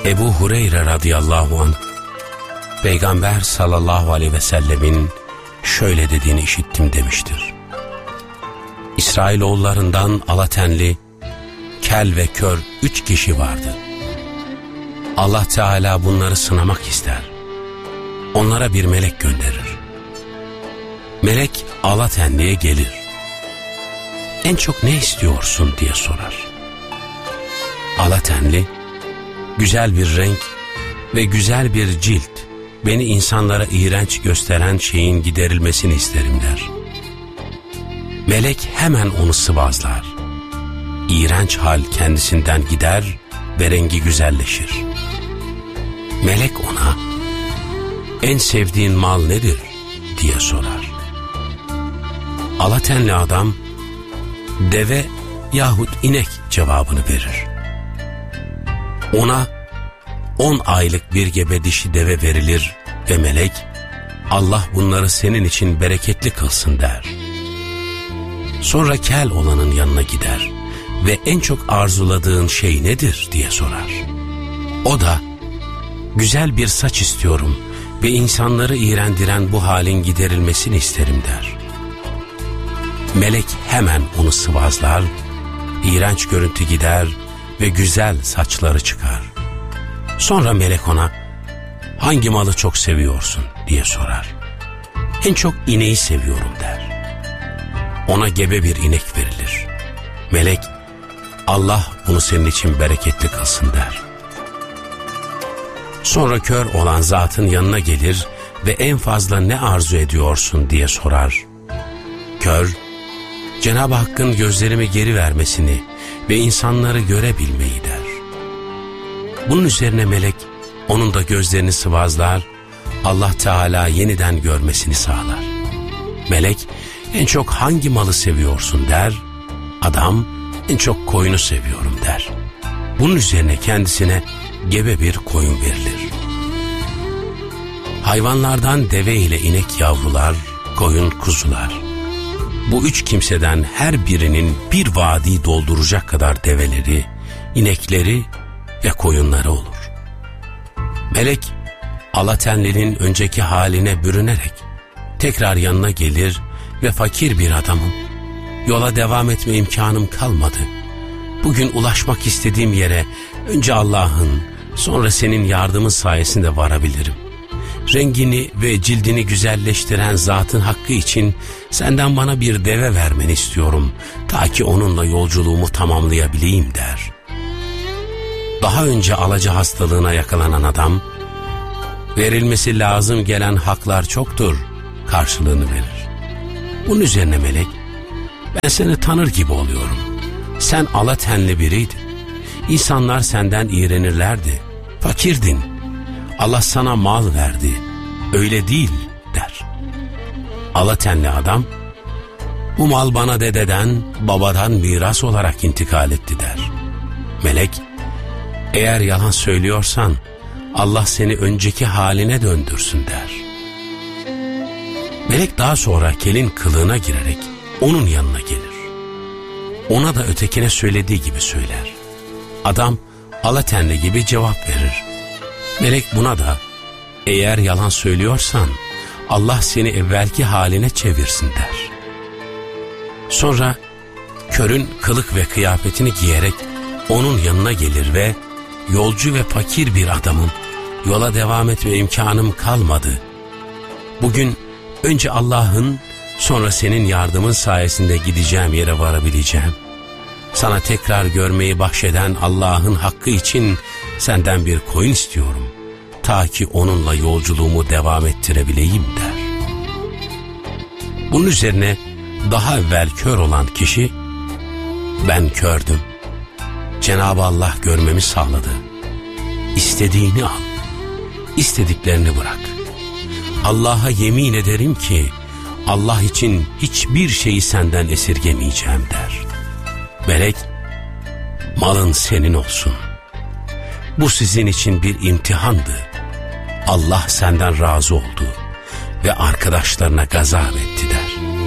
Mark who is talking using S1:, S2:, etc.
S1: Ebu Hureyre radıyallahu anh, Peygamber sallallahu aleyhi ve sellemin şöyle dediğini işittim demiştir. İsrailoğullarından alatenli, kel ve kör 3 kişi vardı. Allah Teala bunları sınamak ister. Onlara bir melek gönderir. Melek alatenliye gelir. En çok ne istiyorsun diye sorar. Alatenli, güzel bir renk ve güzel bir cilt, beni insanlara iğrenç gösteren şeyin giderilmesini isterim der. Melek hemen onu sıvazlar. İğrenç hal kendisinden gider ve rengi güzelleşir. Melek ona, en sevdiğin mal nedir diye sorar. Alatenli adam, deve yahut inek cevabını verir. Ona 10 aylık bir gebe dişi deve verilir ve melek, Allah bunları senin için bereketli kılsın der. Sonra kel olanın yanına gider ve en çok arzuladığın şey nedir diye sorar. O da, güzel bir saç istiyorum ve insanları iğrendiren bu halin giderilmesini isterim der. Melek hemen onu sıvazlar, iğrenç görüntü gider ve güzel saçları çıkar. Sonra melek ona, hangi malı çok seviyorsun diye sorar. En çok ineği seviyorum der. Ona gebe bir inek verilir. Melek, Allah bunu senin için bereketli kılsın der. Sonra kör olan zatın yanına gelir ve en fazla ne arzu ediyorsun diye sorar. Kör, Cenab-ı Hakk'ın gözlerimi geri vermesini ve insanları görebilmeyi der. Bunun üzerine melek, onun da gözlerini sıvazlar, Allah Teala yeniden görmesini sağlar. Melek, en çok hangi malı seviyorsun der, adam, en çok koyunu seviyorum der. Bunun üzerine kendisine gebe bir koyun verilir. Hayvanlardan deve ile inek yavrular, koyun kuzular. Bu 3 kimseden her birinin bir vadi dolduracak kadar develeri, inekleri ve koyunları olur. Melek, alatenlinin önceki haline bürünerek tekrar yanına gelir ve fakir bir adamım, yola devam etme imkanım kalmadı. Bugün ulaşmak istediğim yere önce Allah'ın, sonra senin yardımın sayesinde varabilirim. Rengini ve cildini güzelleştiren zatın hakkı için senden bana bir deve vermeni istiyorum, ta ki onunla yolculuğumu tamamlayabileyim der. Daha önce alaca hastalığına yakalanan adam, verilmesi lazım gelen haklar çoktur karşılığını verir. Bunun üzerine melek, ben seni tanır gibi oluyorum. Sen alatenli biriydin. İnsanlar senden iğrenirlerdi. Fakirdin. Allah sana mal verdi. Öyle değil der. Alatenli adam, bu mal bana dededen, babadan miras olarak intikal etti der. Melek, eğer yalan söylüyorsan Allah seni önceki haline döndürsün der. Melek daha sonra kelin kılığına girerek onun yanına gelir. Ona da ötekine söylediği gibi söyler. Adam alatenli gibi cevap verir. Melek buna da, eğer yalan söylüyorsan Allah seni evvelki haline çevirsin der. Sonra körün kılık ve kıyafetini giyerek onun yanına gelir ve yolcu ve fakir bir adamım, yola devam etme imkanım kalmadı. Bugün önce Allah'ın, sonra senin yardımın sayesinde gideceğim yere varabileceğim. Sana tekrar görmeyi bahşeden Allah'ın hakkı için senden bir koyun istiyorum, ta ki onunla yolculuğumu devam ettirebileyim der. Bunun üzerine daha evvel kör olan kişi, ben kördüm, Cenab-ı Allah görmemi sağladı. İstediğini al, istediklerini bırak. Allah'a yemin ederim ki Allah için hiçbir şeyi senden esirgemeyeceğim der. Melek, malın senin olsun. Bu sizin için bir imtihandı. Allah senden razı oldu ve arkadaşlarına gazap etti der.